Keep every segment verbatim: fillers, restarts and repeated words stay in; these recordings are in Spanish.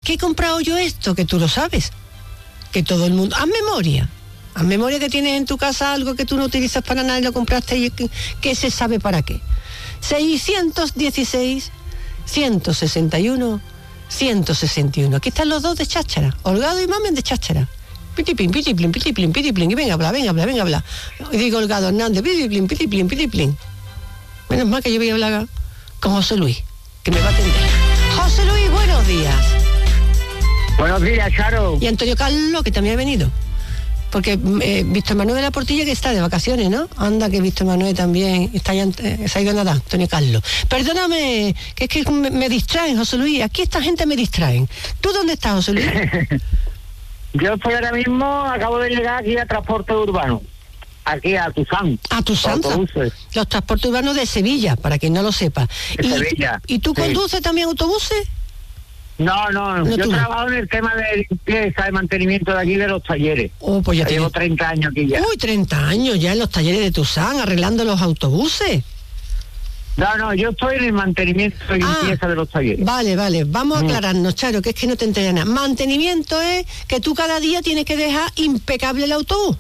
qué he comprado yo esto? Que tú lo sabes. Que todo el mundo... Haz memoria. Haz memoria que tienes en tu casa algo que tú no utilizas para nada y lo compraste y que, que se sabe para qué. seiscientos dieciséis, ciento sesenta y uno, ciento sesenta y uno. Aquí están los dos de cháchara. Holgado y Mamen de cháchara. Pitiplin, pitiplin, pitiplin, pitiplin. Y venga, habla, venga, habla, venga, habla. Y digo Holgado Hernández, pitiplin, pitiplin, pitiplin. Menos mal que yo voy a hablar con José Luis, que me va a atender. José Luis, buenos días. Buenos días, Charo. Y Antonio Carlos, que también ha venido. Porque eh, Víctor Manuel de la Portilla, que está de vacaciones, ¿no? Anda, que Víctor Manuel también está ya, eh, se ha ido a nadar, Antonio Carlos. Perdóname, que es que me, me distraen, José Luis. Aquí esta gente me distraen. ¿Tú dónde estás, José Luis? Yo estoy ahora mismo, acabo de llegar aquí a Transporte Urbano. Aquí a Tuzán. A Tuzán. Los transportes urbanos de Sevilla, para quien no lo sepa. De y, Sevilla. ¿Y tú sí. conduces también autobuses? No, no, no, yo trabajo en el tema de limpieza, de mantenimiento de aquí de los talleres. Oh, pues ya llevo tiene... treinta años aquí ya. Uy, treinta años ya en los talleres de Tuzán, arreglando los autobuses. No, no, yo estoy en el mantenimiento y limpieza ah, de los talleres. Vale, vale, vamos a aclararnos, Charo, que es que no te enteras nada. Mantenimiento es que tú cada día tienes que dejar impecable el autobús.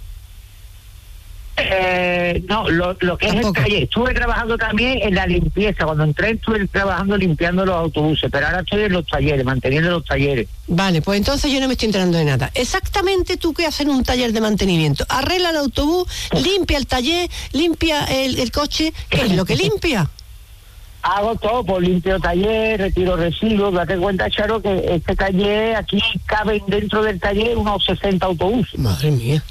Eh, no, lo, lo que Tampoco. es el taller. Estuve trabajando también en la limpieza. Cuando entré estuve trabajando limpiando los autobuses, pero ahora estoy en los talleres, manteniendo los talleres. Vale, pues entonces yo no me estoy enterando de nada. Exactamente tú qué haces en un taller de mantenimiento. Arregla el autobús, limpia el taller, limpia el, el coche. ¿Qué es lo que limpia? Hago todo, pues limpio taller, retiro residuos. Date cuenta, Charo, que este taller, aquí caben dentro del taller unos sesenta autobuses. Madre mía.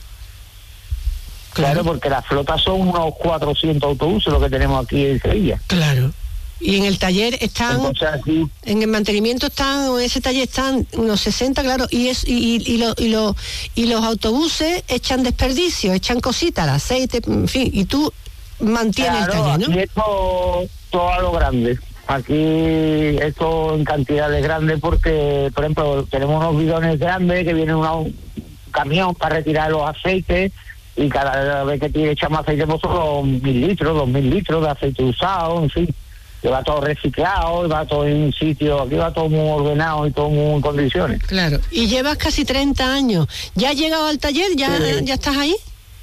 Claro, porque la flota son unos cuatrocientos autobuses lo que tenemos aquí en Sevilla. Claro. Y en el taller están, Entonces, aquí, en el mantenimiento están, en ese taller están unos sesenta, claro, y es y, y, y, lo, y, lo, y los autobuses echan desperdicio, echan cositas, el aceite, en fin, y tú mantienes claro, el taller, ¿no? Aquí es todo, todo a lo grande. Aquí esto en cantidades grandes porque, por ejemplo, tenemos unos bidones grandes que viene una, un camión para retirar los aceites. Y cada vez que tiene, echamos aceite, pues son mil litros, dos mil litros de aceite usado, en fin, que va todo reciclado, y va todo en un sitio, aquí va todo muy ordenado y todo muy en condiciones. Claro, y llevas casi treinta años. ¿Ya has llegado al taller? ¿Ya, sí. ¿ya estás ahí?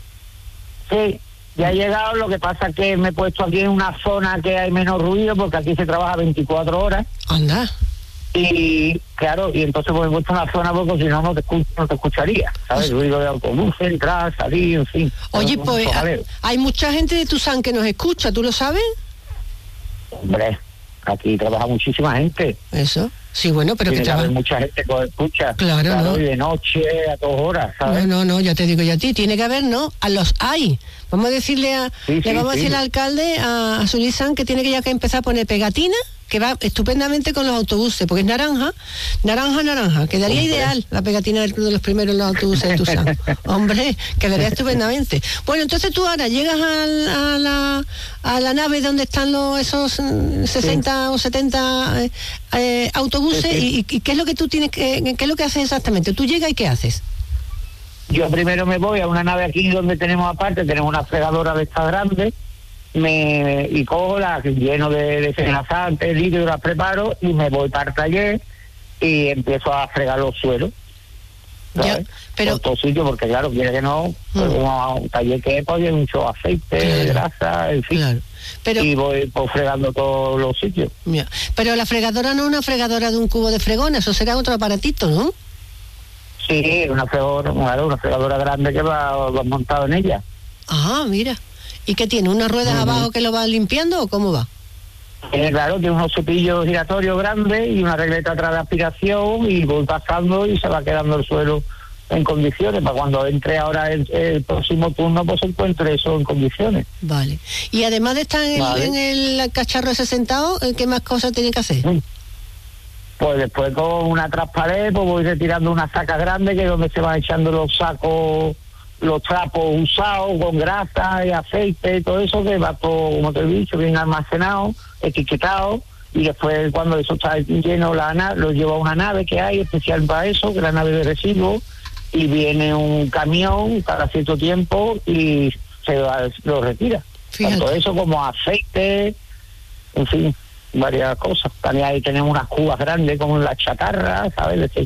Sí, ya he llegado, lo que pasa es que me he puesto aquí en una zona que hay menos ruido, porque aquí se trabaja veinticuatro horas. Anda. Y claro, y entonces pues he puesto una zona porque si no no te, escuch- no te escucharía, ¿sabes? Pues, ruido de autobús, entrar, salir, en fin. Oye, pues hay, hay mucha gente de Tuzán que nos escucha, ¿tú lo sabes? Hombre, aquí trabaja muchísima gente. Eso, sí, bueno, pero Tiene que trabaja mucha gente que escucha. Claro, claro, ¿no? Y de noche, a todas horas, ¿sabes? No, no, no, ya te digo yo a ti, tiene que haber, ¿no? A los hay. Vamos a decirle a, sí, le sí, vamos sí. a decir al alcalde, a, a Sulizán, que tiene que ya que empezar a poner pegatina, que va estupendamente con los autobuses, porque es naranja, naranja, naranja. Quedaría Hombre. ideal la pegatina del Club de los Primeros en los autobuses de Tuzán. Hombre, quedaría estupendamente. Bueno, entonces tú ahora llegas al, a, la, a la nave donde están los esos mm, sesenta sí. o setenta eh, eh, autobuses, sí, sí. Y, y qué es lo que tú tienes que, qué es lo que haces exactamente. Tú llegas y ¿qué haces? Yo primero me voy a una nave aquí donde tenemos aparte, tenemos una fregadora de estas grandes, me y cojo la lleno de desenlazantes, líquidos, las preparo y me voy para el taller y empiezo a fregar los suelos. Ya, pero por todo sitio, porque claro, quiere que no, mm. pues, un taller que pues, mucho aceite, claro. grasa, en fin. Claro. Pero, y voy pues, fregando todos los sitios. Ya. Pero la fregadora no es una fregadora de un cubo de fregona, eso será otro aparatito, ¿no? Sí, una fregadora, una fregadora grande que va, va montado en ella. Ah, mira. ¿Y qué tiene? ¿Unas ruedas uh-huh. abajo que lo va limpiando o cómo va? Eh, claro, tiene unos cepillos giratorios grandes y una regleta atrás de aspiración y voy pasando y se va quedando el suelo en condiciones para cuando entre ahora el, el próximo turno pues encuentre eso en condiciones. Vale. Y además de estar en, vale. en el cacharro ese sentado, ¿qué más cosas tiene que hacer? Sí. Pues después con una traspared pues voy retirando una saca grande que es donde se van echando los sacos, los trapos usados con grasa y aceite y todo eso que va todo, como te he dicho, bien almacenado, etiquetado, y después cuando eso está lleno la nave, lo llevo a una nave que hay especial para eso, que es la nave de residuos, y viene un camión cada cierto tiempo y se va, lo retira. Fíjate. Tanto eso como aceite, en fin, varias cosas. También ahí tenemos unas cubas grandes como la chatarra, ¿sabes?